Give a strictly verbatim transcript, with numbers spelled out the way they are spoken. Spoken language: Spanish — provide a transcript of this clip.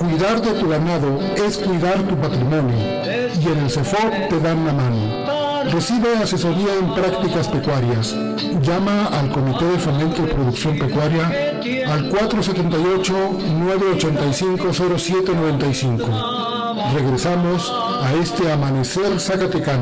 Cuidar de tu ganado es cuidar tu patrimonio y en el CEFOP te dan la mano. Recibe asesoría en prácticas pecuarias. Llama al Comité de Fomento y Producción Pecuaria al cuatro setenta y ocho, nueve ochenta y cinco, cero siete noventa y cinco. Regresamos a este amanecer zacatecano.